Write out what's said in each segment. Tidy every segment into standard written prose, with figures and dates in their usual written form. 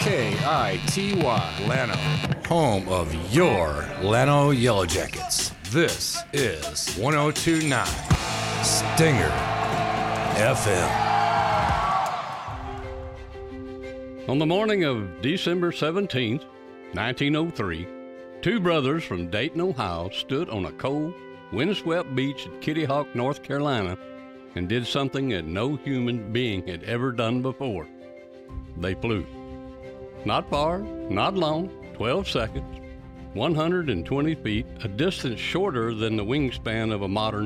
KITY Llano, home of your Llano Yellow Jackets. This is 102.9 Stinger FM. On the morning of December 17th, 1903, two brothers from Dayton, Ohio stood on a cold, windswept beach at Kitty Hawk, North Carolina, and did something that no human being had ever done before. They flew. Not far, not long, 12 seconds, 120 feet, a distance shorter than the wingspan of a modern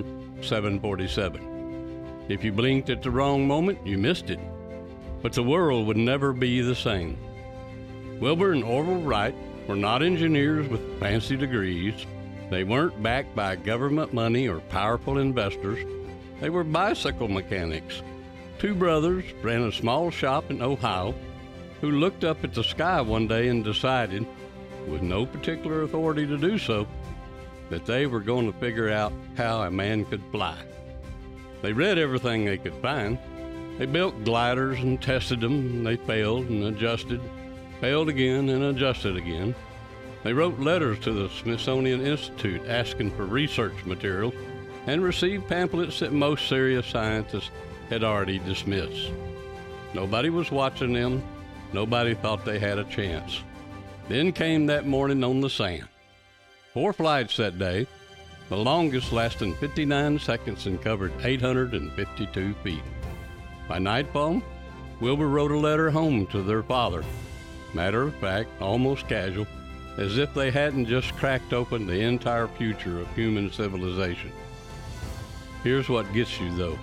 747. If you blinked at the wrong moment, you missed it. But the world would never be the same. Wilbur and Orville Wright were not engineers with fancy degrees. They weren't backed by government money or powerful investors. They were bicycle mechanics. Two brothers ran a small shop in Ohio who looked up at the sky one day and decided, with no particular authority to do so, that they were going to figure out how a man could fly. They read everything they could find. They built gliders and tested them, and they failed and adjusted, failed again and adjusted again. They wrote letters to the Smithsonian Institute asking for research materials and received pamphlets that most serious scientists had already dismissed. Nobody was watching them. Nobody thought they had a chance. Then came that morning on the sand. 4 flights that day, the longest lasting 59 seconds and covered 852 feet. By nightfall, Wilbur wrote a letter home to their father. Matter of fact, almost casual, as if they hadn't just cracked open the entire future of human civilization. Here's what gets you, though.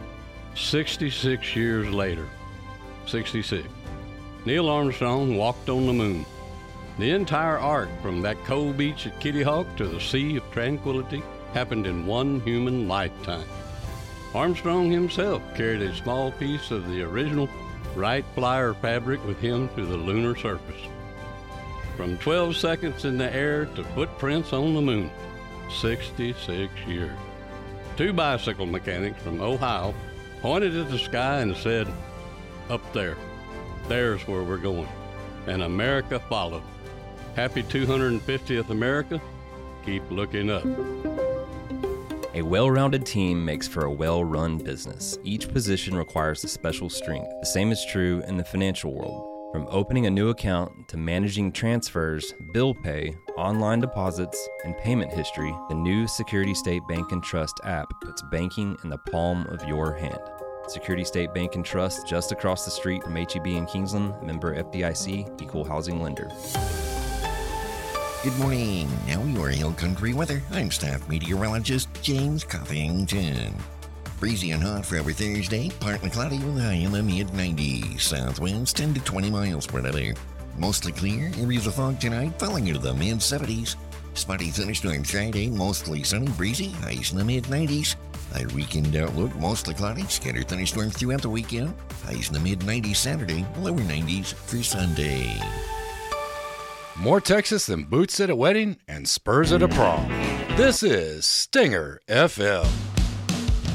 66 years later, 66, Neil Armstrong walked on the moon. The entire arc from that cold beach at Kitty Hawk to the Sea of Tranquility happened in one human lifetime. Armstrong himself carried a small piece of the original Wright Flyer fabric with him to the lunar surface. From 12 seconds in the air to footprints on the moon, 66 years. Two bicycle mechanics from Ohio pointed at the sky and said, "Up there, there's where we're going." And America followed. Happy 250th America. Keep looking up. A well-rounded team makes for a well-run business. Each position requires a special strength. The same is true in the financial world. From opening a new account to managing transfers, bill pay, online deposits, and payment history, the new Security State Bank and Trust app puts banking in the palm of your hand. Security State Bank and Trust, just across the street from HEB in Kingsland, member FDIC, equal housing lender. Good morning. Now your Hill Country weather. I'm staff meteorologist James Coffington. Breezy and hot for every Thursday. Partly cloudy with a high in the mid-90s. South winds 10 to 20 miles per hour. Mostly clear. Areas of fog tonight falling into the mid-70s. Spotty thunderstorm Friday. Mostly sunny, breezy. Highs in the mid-90s. Our weekend outlook, mostly cloudy. Scattered thunderstorms throughout the weekend. Highs in the mid-90s Saturday. Lower 90s for Sunday. More Texas than boots at a wedding and spurs at a prom. This is Stinger FM.